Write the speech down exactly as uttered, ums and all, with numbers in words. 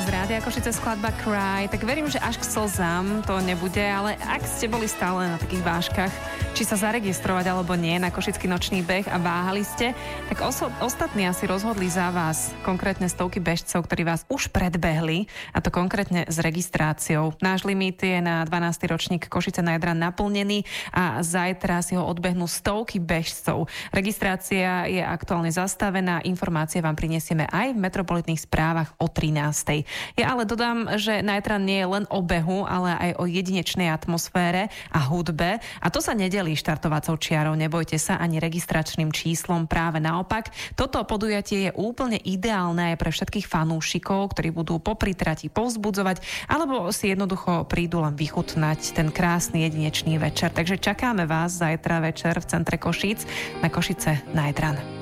v Rádia Košice skladba Cry, tak verím, že až k slzám to nebude, ale ak ste boli stále na takých vážkach, či sa zaregistrovať alebo nie na Košický nočný beh a váhali ste, tak oso- ostatní asi rozhodli za vás, konkrétne stovky bežcov, ktorí vás už predbehli, a to konkrétne s registráciou. Náš limit je na dvanásty ročník Košice na Jadran naplnený a zajtra si ho odbehnú stovky bežcov. Registrácia je aktuálne zastavená, informácie vám prinesieme aj v metropolitných správach o trinástej. Ja ale dodám, že Nitran nie je len o behu, ale aj o jedinečnej atmosfére a hudbe. A to sa nedelí štartovacou čiarou, nebojte sa, ani registračným číslom, práve naopak. Toto podujatie je úplne ideálne aj pre všetkých fanúšikov, ktorí budú popri trati povzbudzovať, alebo si jednoducho prídu len vychutnať ten krásny jedinečný večer. Takže čakáme vás zajtra večer v centre Košíc na Košice Nitran.